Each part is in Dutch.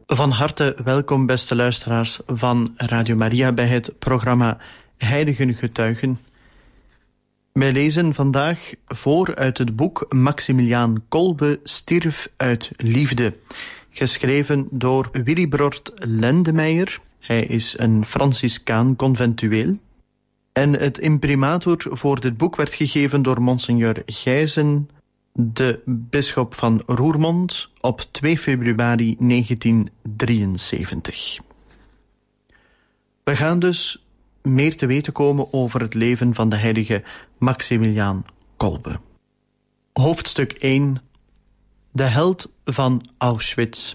Van harte welkom, beste luisteraars van Radio Maria, bij het programma Heiligen Getuigen. Wij lezen vandaag voor uit het boek Maximiliaan Kolbe stierf uit liefde, geschreven door Willibrord Lendemeijer. Hij is een Franciscaan conventueel. En het imprimatur voor dit boek werd gegeven door Monseigneur Gijzen, de bisschop van Roermond, op 2 februari 1973. We gaan dus meer te weten komen over het leven van de heilige Maximiliaan Kolbe. Hoofdstuk 1. De held van Auschwitz.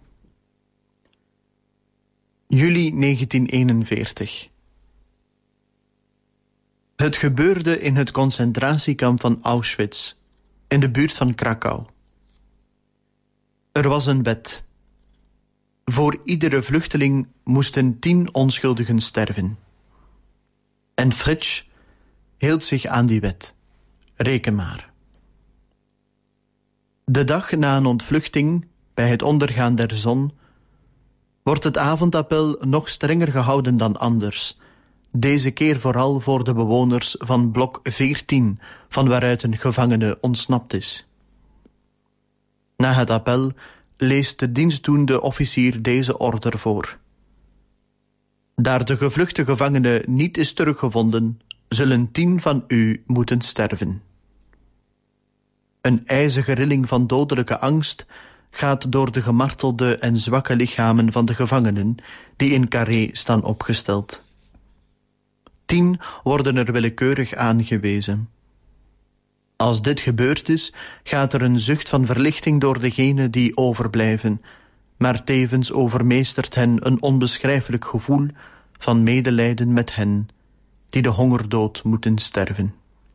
Juli 1941. Het gebeurde in het concentratiekamp van Auschwitz, in de buurt van Krakau. Er was een wet. Voor iedere vluchteling moesten 10 onschuldigen sterven. En Fritsch hield zich aan die wet. Reken maar. De dag na een ontvluchting, bij het ondergaan der zon, wordt het avondappel nog strenger gehouden dan anders. Deze keer vooral voor de bewoners van blok 14, van waaruit een gevangene ontsnapt is. Na het appel leest de dienstdoende officier deze order voor. Daar de gevluchte gevangene niet is teruggevonden, zullen 10 van u moeten sterven. Een ijzige rilling van dodelijke angst gaat door de gemartelde en zwakke lichamen van de gevangenen die in carré staan opgesteld. 10 worden er willekeurig aangewezen. Als dit gebeurd is, gaat er een zucht van verlichting door degenen die overblijven, maar tevens overmeestert hen een onbeschrijfelijk gevoel van medelijden met hen die de hongerdood moeten sterven.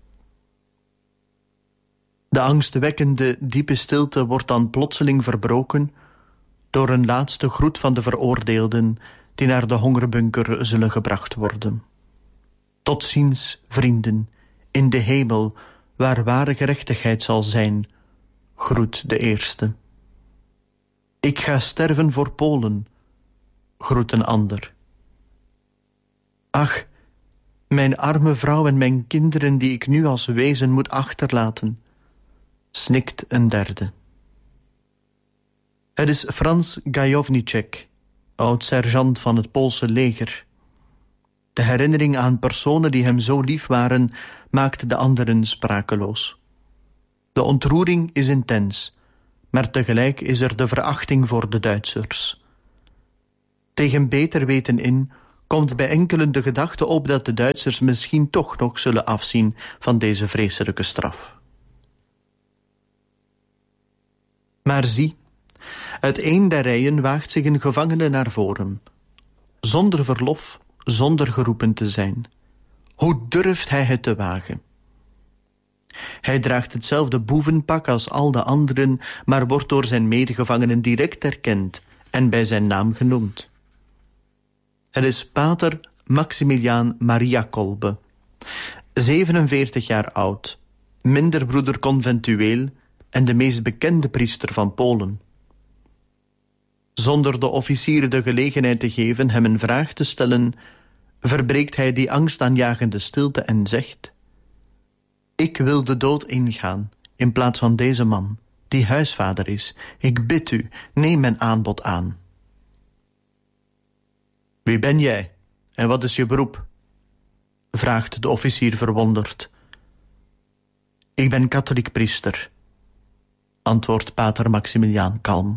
De angstwekkende diepe stilte wordt dan plotseling verbroken door een laatste groet van de veroordeelden die naar de hongerbunker zullen gebracht worden. Tot ziens, vrienden, in de hemel, waar ware gerechtigheid zal zijn, groet de eerste. Ik ga sterven voor Polen, groet een ander. Ach, mijn arme vrouw en mijn kinderen die ik nu als wezen moet achterlaten, snikt een derde. Het is Frans Gajowniczek, oud-sergeant van het Poolse leger. De herinnering aan personen die hem zo lief waren, maakte de anderen sprakeloos. De ontroering is intens, maar tegelijk is er de verachting voor de Duitsers. Tegen beter weten in komt bij enkelen de gedachte op dat de Duitsers misschien toch nog zullen afzien van deze vreselijke straf. Maar zie, uit een der rijen waagt zich een gevangene naar voren, zonder verlof, zonder geroepen te zijn. Hoe durft hij het te wagen? Hij draagt hetzelfde boevenpak als al de anderen, maar wordt door zijn medegevangenen direct herkend en bij zijn naam genoemd. Het is pater Maximiliaan Maria Kolbe, 47 jaar oud, minderbroeder conventueel en de meest bekende priester van Polen. Zonder de officier de gelegenheid te geven hem een vraag te stellen, verbreekt hij die angstaanjagende stilte en zegt: ik wil de dood ingaan in plaats van deze man, die huisvader is. Ik bid u, neem mijn aanbod aan. Wie ben jij en wat is je beroep? Vraagt de officier verwonderd. Ik ben katholiek priester, antwoordt pater Maximiliaan kalm.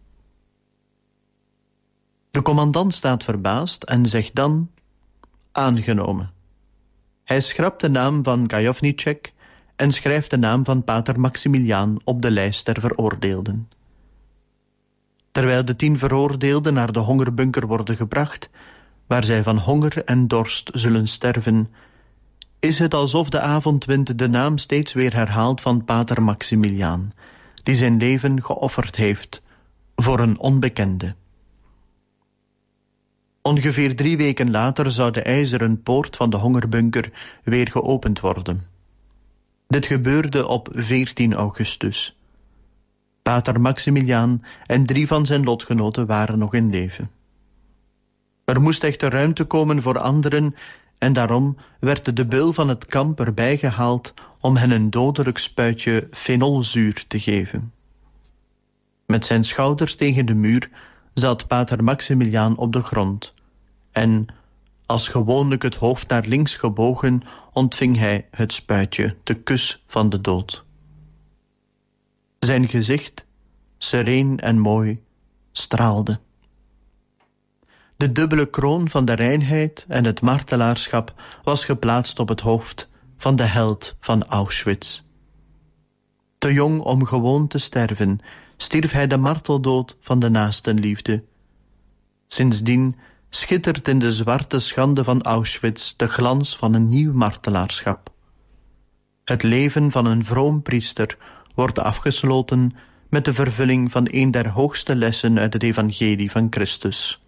De commandant staat verbaasd en zegt dan: aangenomen. Hij schrapt de naam van Gajowniczek en schrijft de naam van pater Maximiliaan op de lijst der veroordeelden. Terwijl de 10 veroordeelden naar de hongerbunker worden gebracht, waar zij van honger en dorst zullen sterven, is het alsof de avondwind de naam steeds weer herhaalt van pater Maximiliaan, die zijn leven geofferd heeft voor een onbekende. Ongeveer 3 weken later zou de ijzeren poort van de hongerbunker weer geopend worden. Dit gebeurde op 14 augustus. Pater Maximiliaan en 3 van zijn lotgenoten waren nog in leven. Er moest echter ruimte komen voor anderen en daarom werd de beul van het kamp erbij gehaald om hen een dodelijk spuitje fenolzuur te geven. Met zijn schouders tegen de muur zat Pater Maximiliaan op de grond en, als gewoonlijk het hoofd naar links gebogen, ontving hij het spuitje, de kus van de dood. Zijn gezicht, sereen en mooi, straalde. De dubbele kroon van de reinheid en het martelaarschap was geplaatst op het hoofd van de held van Auschwitz. Te jong om gewoon te sterven, stierf hij de marteldood van de naastenliefde. Sindsdien schittert in de zwarte schande van Auschwitz de glans van een nieuw martelaarschap. Het leven van een vroom priester wordt afgesloten met de vervulling van een der hoogste lessen uit het evangelie van Christus.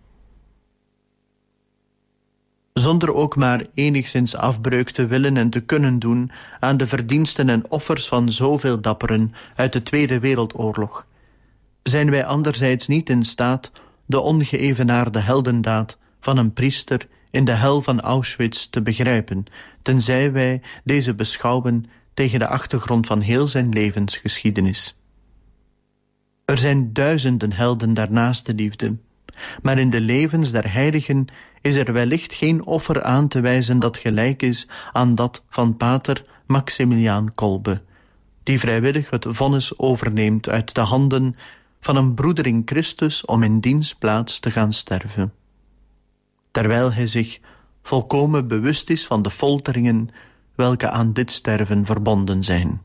Zonder ook maar enigszins afbreuk te willen en te kunnen doen aan de verdiensten en offers van zoveel dapperen uit de Tweede Wereldoorlog, zijn wij anderzijds niet in staat de ongeëvenaarde heldendaad van een priester in de hel van Auschwitz te begrijpen, tenzij wij deze beschouwen tegen de achtergrond van heel zijn levensgeschiedenis. Er zijn duizenden helden der naastenliefde, maar in de levens der heiligen is er wellicht geen offer aan te wijzen dat gelijk is aan dat van Pater Maximiliaan Kolbe, die vrijwillig het vonnis overneemt uit de handen van een broeder in Christus om in diens plaats te gaan sterven, terwijl hij zich volkomen bewust is van de folteringen welke aan dit sterven verbonden zijn.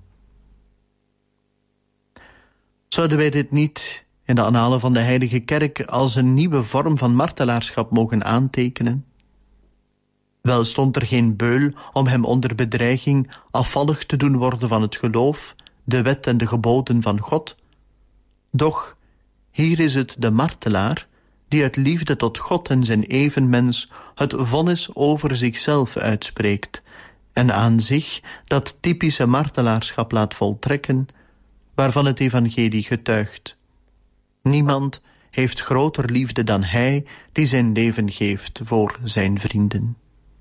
Zouden wij dit niet in de annalen van de Heilige Kerk als een nieuwe vorm van martelaarschap mogen aantekenen? Wel stond er geen beul om hem onder bedreiging afvallig te doen worden van het geloof, de wet en de geboden van God. Doch hier is het de martelaar die uit liefde tot God en zijn evenmens het vonnis over zichzelf uitspreekt en aan zich dat typische martelaarschap laat voltrekken waarvan het evangelie getuigt. Niemand heeft groter liefde dan hij die zijn leven geeft voor zijn vrienden.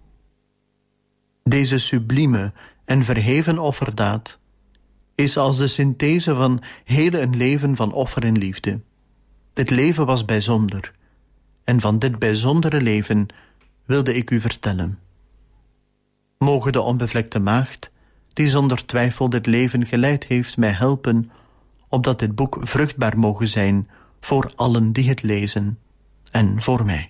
Deze sublieme en verheven offerdaad is als de synthese van heel een leven van offer en liefde. Dit leven was bijzonder, en van dit bijzondere leven wilde ik u vertellen. Moge de onbevlekte maagd, die zonder twijfel dit leven geleid heeft, mij helpen, opdat dit boek vruchtbaar moge zijn voor allen die het lezen en voor mij.